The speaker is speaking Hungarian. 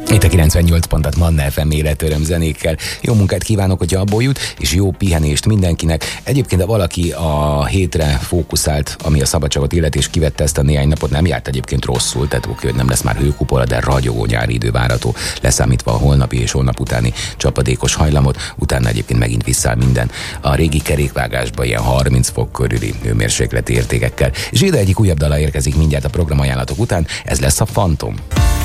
Itt a 98 pontat Manna FM életöröm zenékkel. Jó munkát kívánok, hogyha abból jut, és jó pihenést mindenkinek. Egyébként, ha valaki a hétre fókuszált, ami a szabadságot illeti, és kivette ezt a néhány napot, nem járt egyébként rosszul, tehát hogy nem lesz már hőkupola, de ragyogó nyári idő várható, leszámítva a holnapi és holnap utáni csapadékos hajlamot, utána egyébként megint visszáll minden a régi kerékvágásba ilyen 30 fok körüli hőmérsékleti értékekkel. És ide egyik újabb dala érkezik mindjárt a programajánlatok után, ez lesz a Fantom.